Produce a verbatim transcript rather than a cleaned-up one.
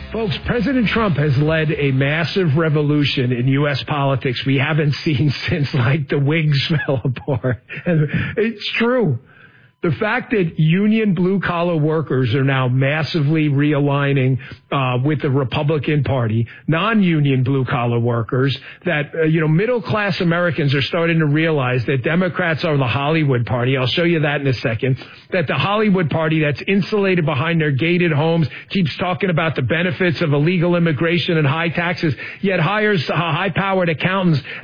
Folks, President Trump has led a massive revolution in U S politics we haven't seen since, like, the Whigs fell apart. And it's true. The fact that union blue-collar workers are now massively realigning uh, with the Republican Party, non-union blue-collar workers, that, uh, you know, middle-class Americans are starting to realize that Democrats are the Hollywood Party. I'll show you that in a second. That the Hollywood Party that's insulated behind their gated homes keeps talking about the benefits of illegal immigration and high taxes, yet hires uh, high-powered accountants